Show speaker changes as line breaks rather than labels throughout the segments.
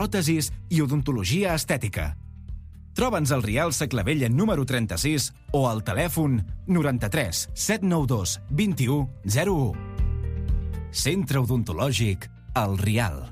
pròtesis i odontologia estètica. Troba'ns al Rial Saclavella número 36 o al telèfon 93 792 21 01. Centre Odontològic El Rial.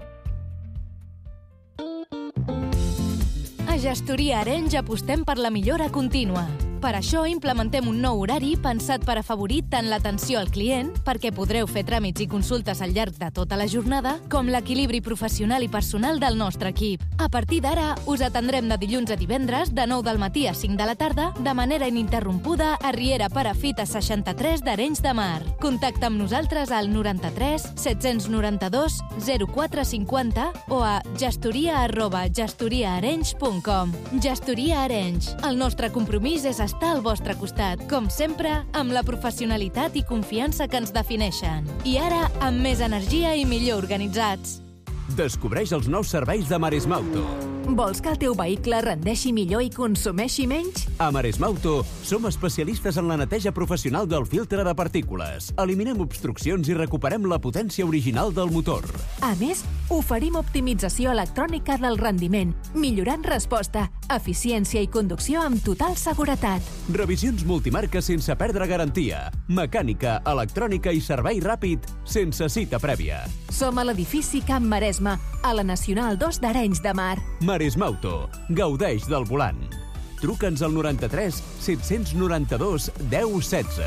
A Gestoria Arenys apostem per la millora contínua. Per això implementem un nou horari pensat per afavorir tant l'atenció al client, perquè podreu fer tràmits i consultes al llarg de tota la jornada, com l'equilibri professional i personal del nostre equip. A partir d'ara, us atendrem de dilluns a divendres, de 9 del matí a 5 de la tarda, de manera ininterrompuda a Riera Perafita 63 d'Arenys de Mar. Contacta amb nosaltres al 93 792 0450 o a gestoria@gestoriaarenys.com. Gestoria Arenys. El nostre compromís és estar al vostre costat, com sempre, amb la professionalitat i confiança que ens defineixen. I ara, amb més energia i millor organitzats.
Descobreix els nous serveis de Maresmauto.
Vols que el teu vehicle rendeixi millor i consumeixi menys?
A Maresmauto som especialistes en la neteja professional del filtre de partícules. Eliminem obstruccions i recuperem la potència original del motor.
A més, oferim optimització electrònica del rendiment, millorant resposta, eficiència i conducció amb total seguretat.
Revisions multimarca sense perdre garantia. Mecànica, electrònica i servei ràpid sense cita prèvia.
Som a l'edifici Camp Maresme, a la Nacional 2 d'Arenys de Mar.
Maresmauto. Gaudeix del volant. Truca'ns al 93 792 1016.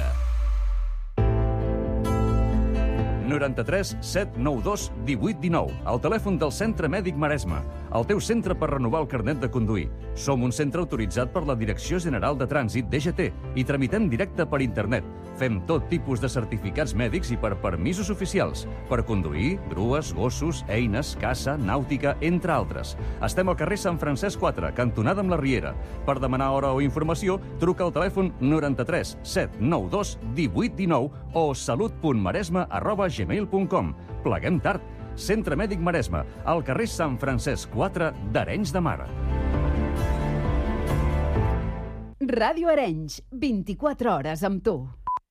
93 792 1819. El telèfon del Centre Mèdic Maresme. El teu centre per renovar el carnet de conduir. Som un centre autoritzat per la Direcció General de Trànsit, DGT, i tramitem directe per internet. Fem tot tipus de certificats mèdics i per permisos oficials. Per conduir, grues, gossos, eines, caça, nàutica, entre altres. Estem al carrer Sant Francesc 4, cantonada amb la Riera. Per demanar hora o informació, truca al telèfon 93 792 1819 o salut.maresme@gmail.com. Pleguem tard. Centre Mèdic Maresme, al carrer Sant Francesc 4 d'Arenys de Mar.
Ràdio Arenys, 24 hores amb tu.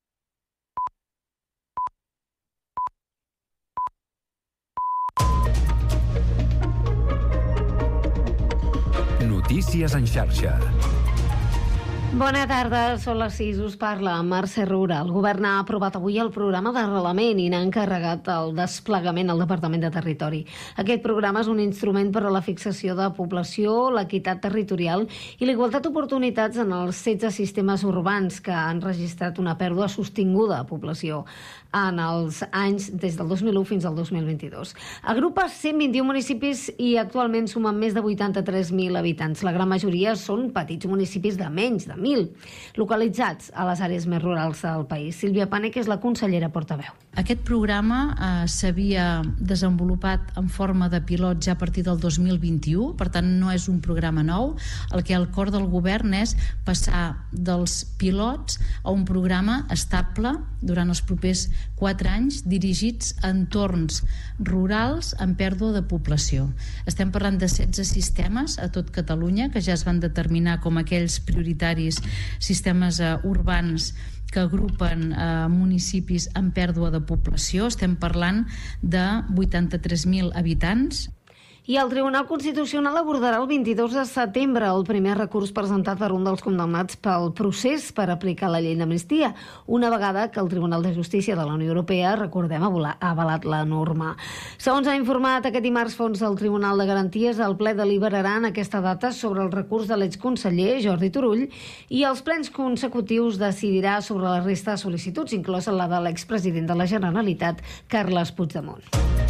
Notícies en xarxa.
Bona tarda, són les 6, us parla Mercè Roura. El govern ha aprovat avui el programa d'arrelament i n'ha encarregat el desplegament al Departament de Territori. Aquest programa és un instrument per a la fixació de població, l'equitat territorial i la igualtat d'oportunitats en els 16 sistemes urbans que han registrat una pèrdua sostinguda de població en els anys des del 2001 fins al 2022. Agrupa 121 municipis i actualment sumen més de 83.000 habitants. La gran majoria són petits municipis de menys de 1.000, localitzats a les àrees més rurals del país. Sílvia Pànec és la consellera portaveu.
Aquest programa s'havia desenvolupat en forma de pilot ja a partir del 2021, per tant no és un programa nou. El que al cor del govern és passar dels pilots a un programa estable durant els propers 4 anys dirigits a entorns rurals amb pèrdua de població. Estem parlant de 16 sistemes a tot Catalunya que ja es van determinar com aquells prioritaris sistemes urbans que agrupen municipis amb pèrdua de població. Estem parlant de 83.000 habitants.
I el Tribunal Constitucional abordarà el 22 de setembre el primer recurs presentat per un dels condemnats pel procés per aplicar la llei d'amnistia, una vegada que el Tribunal de Justícia de la Unió Europea, recordem, ha avalat la norma. Segons ha informat aquest dimarts fons del Tribunal de Garanties, el ple deliberarà en aquesta data sobre el recurs de l'exconseller Jordi Turull i els plens consecutius decidirà sobre la resta de sol·licituds, inclosa la de l'expresident de la Generalitat, Carles Puigdemont.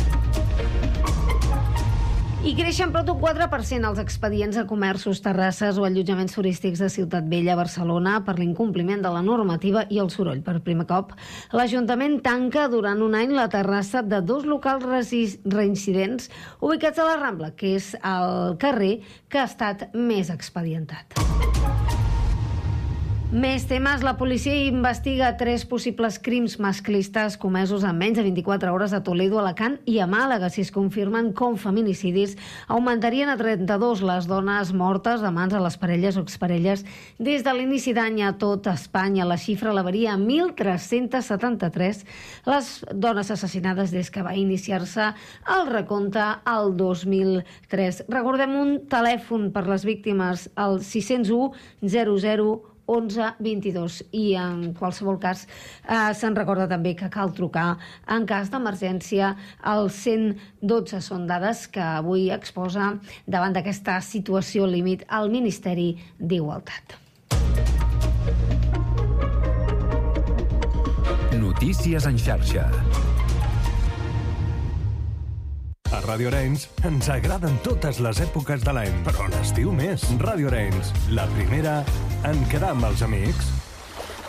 I creixen prop d'un 4% els expedients a comerços, terrasses o allotjaments turístics de Ciutat Vella, Barcelona, per l'incompliment de la normativa i el soroll. Per primer cop, l'Ajuntament tanca durant un any la terrassa de 2 locals reincidents ubicats a la Rambla, que és el carrer que ha estat més expedientat. Més temes. La policia investiga 3 possibles crims masclistes comesos en menys de 24 hores a Toledo, Alacant i a Màlaga. Si es confirmen com feminicidis, augmentarien a 32 les dones mortes de mans a les parelles o exparelles. Des de l'inici d'any a tot Espanya, la xifra elevaria a 1.373 les dones assassinades des que va iniciar-se el recompte al 2003. Recordem un telèfon per les víctimes, el 601 00 11 22, i en qualsevol cas se'n recorda també que cal trucar en cas d'emergència al 112. Són dades que avui exposa davant d'aquesta situació límit al Ministeri d'Igualtat.
Notícies en xarxa.
A Ràdio Arenys ens agraden totes les èpoques de l'any, però l'estiu més. Ràdio Arenys, la primera en quedar amb els amics.